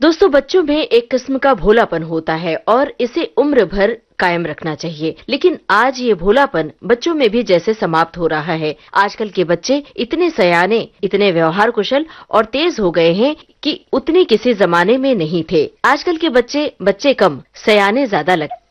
दोस्तों, बच्चों में एक किस्म का भोलापन होता है और इसे उम्र भर कायम रखना चाहिए। लेकिन आज ये भोलापन बच्चों में भी जैसे समाप्त हो रहा है। आजकल के बच्चे इतने सयाने, इतने व्यवहार कुशल और तेज हो गए हैं कि उतने किसी जमाने में नहीं थे। आजकल के बच्चे कम, सयाने ज्यादा लगते।